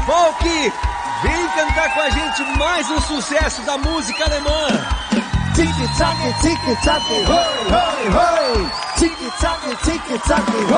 Folk, vem cantar com a gente mais um sucesso da música alemã. Tic-tac, tic-tac, hoi, hoi, hoi. Tic-tac, tic-tac, hoi.